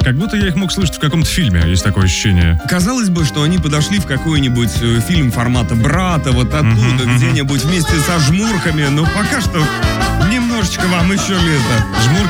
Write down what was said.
Как будто я их мог слышать в каком-то фильме, есть такое ощущение. Казалось бы, что они подошли в какой-нибудь фильм формата «Брата», вот оттуда, где-нибудь вместе со жмурками, но пока что немножечко вам еще лето. Жмурки